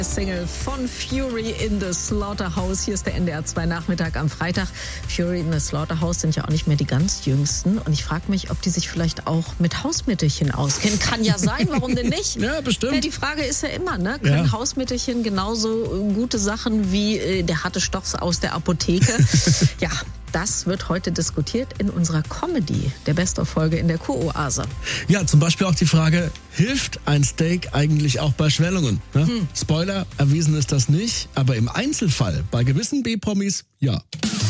Single von Fury in the Slaughterhouse. Hier ist der NDR 2 Nachmittag am Freitag. Fury in the Slaughterhouse sind ja auch nicht mehr die ganz Jüngsten. Und ich frage mich, ob die sich vielleicht auch mit Hausmittelchen auskennen. Kann ja sein, warum denn nicht? Ja, bestimmt. Ja, die Frage ist ja immer, ne? Können Hausmittelchen genauso gute Sachen wie der harte Stoff aus der Apotheke? Ja, das wird heute diskutiert in unserer Comedy, der Best-of-Folge in der Kuroase. Ja, zum Beispiel auch die Frage, hilft ein Steak eigentlich auch bei Schwellungen? Ne? Spoiler, erwiesen ist das nicht, aber im Einzelfall bei gewissen B-Promis ja.